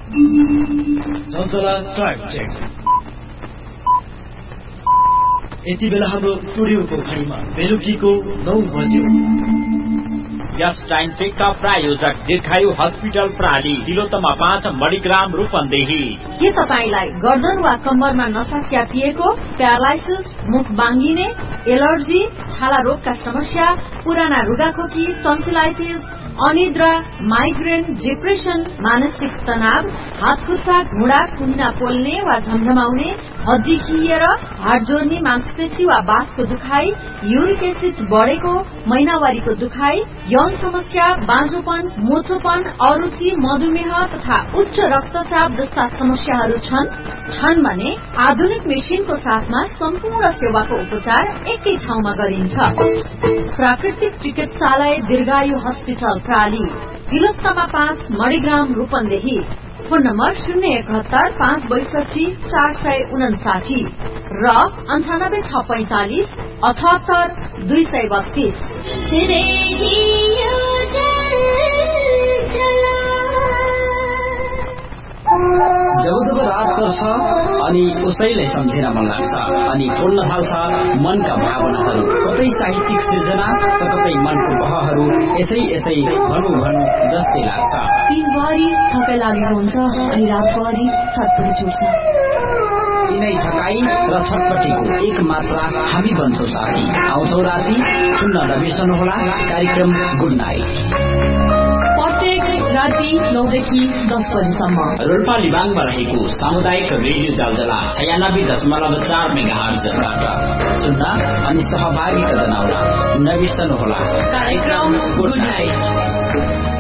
चञ्चला time check. यति बेला हाम्रो स्टुडियोको घडीमा बेलुकीको 9 बज्यो। यस टाइम चेकका प्रायोजक दीर्घायु हस्पिटल प्राली, तिलोत्तमा 5 मणिग्राम रूपन्देही। के तपाईलाई गर्दन वा कम्मरमा नसा च्यापिएको, प्यारालाइसिस, मुख बाङ्गिने, एलर्जी, छाला रोगका समस्या, पुराना रुगाखोकी, टन्सिलाइटिस, अनिद्रा, माइग्रेन, डिप्रेसन, मानसिक तनाव, हात खुट्टा घुँडा कुहिना पोल्ने वा झमझमाउने, हड्डी खिएर, हाड जोड्ने, मांसपेशी वा बाँसको दुखाइ, युरिक एसिड बढेको, महिनावारीको दुखाइ, यौन समस्या, बाँझोपन, मोटोपन, अरुचि, मधुमेह तथा उच्च रक्तचाप जस्ता समस्याहरू छन् भने आधुनिक मेसिनको साथमा सम्पूर्ण सेवाको उपचार एकै ठाउँमा गरिन्छ। प्राकृतिक चिकित्सालय दीर्घायु hospital प्राली, Tilottama 5 Manigram Rupandehi. Phone number 071-562-459 र 98-645-78-232। जब जब रात पर्छ अनि उसैलाई सम्झेर मन लाग्छ अनि खोल्न थाल्छ मनका भावनाहरू, कतै साहित्यिक सृजना त कतै मनको बहहरू, यसै भनौँ जस्तै लाग्छ। दिनभरि थकाइ लागेको हुन्छ अनि रातभरि छटपटी छुट्छ। यिनै थकाइ र छटपटीको एक मात्रा हामी बन्छौँ साथी। आउँछौ राति, सुन्न नबिर्सनुहोला कार्यक्रम गुड नाइट। राति 9 देखि 10 बजेसम्म रोल्पा लिबाङमा रहेको सामुदायिक रेडियो जालजला 96.4 मेगाहर्जबाट सुन्न अनि सहभागिता जनाउन नबिर्सनुहोला कार्यक्रम गुड नाइट।